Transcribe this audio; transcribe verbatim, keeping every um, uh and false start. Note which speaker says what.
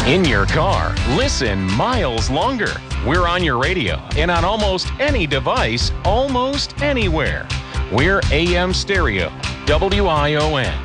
Speaker 1: In your car, listen miles longer. We're on your radio and on almost any device, almost anywhere. We're A M Stereo, W I O N.